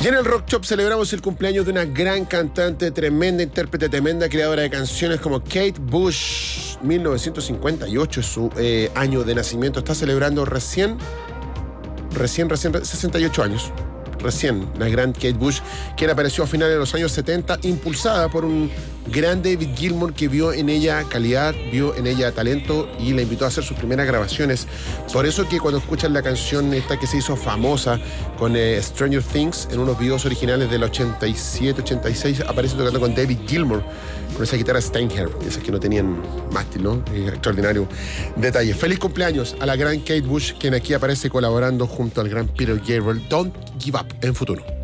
Y en el Rock Shop celebramos el cumpleaños de una gran cantante, tremenda intérprete, tremenda creadora de canciones como Kate Bush. 1958 es su año de nacimiento. Está celebrando recién 68 años. Recién, la gran Kate Bush, quien apareció a finales de los años 70, impulsada por un gran David Gilmour que vio en ella calidad, vio en ella talento y la invitó a hacer sus primeras grabaciones. Por eso que cuando escuchan la canción esta que se hizo famosa con Stranger Things, en unos videos originales del 87, 86, aparece tocando con David Gilmour, con esa guitarra Steinherr, esas que no tenían mástil, ¿no? Extraordinario detalle. Feliz cumpleaños a la gran Kate Bush, quien aquí aparece colaborando junto al gran Peter Gabriel. Don't Give Up en futuro.